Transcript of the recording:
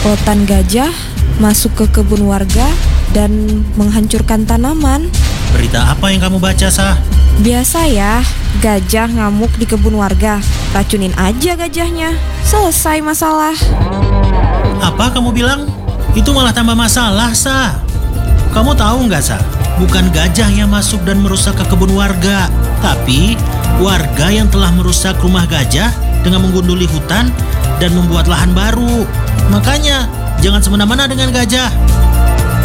komplotan gajah masuk ke kebun warga dan menghancurkan tanaman. Berita apa yang kamu baca, Sa? Biasa ya, gajah ngamuk di kebun warga. Racunin aja gajahnya. Selesai masalah. Apa kamu bilang? Itu malah tambah masalah, Sa. Kamu tahu nggak, Sa? Bukan gajah yang masuk dan merusak ke kebun warga, tapi warga yang telah merusak rumah gajah dengan menggunduli hutan dan membuat lahan baru. Makanya, jangan semena-mena dengan gajah.